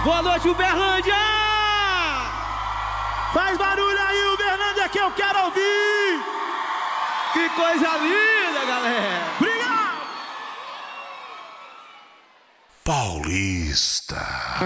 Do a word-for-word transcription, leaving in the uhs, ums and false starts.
Boa noite, Uberlândia! Faz barulho aí, Uberlândia, que eu quero ouvir! Que coisa linda, galera! Obrigado! Paulista.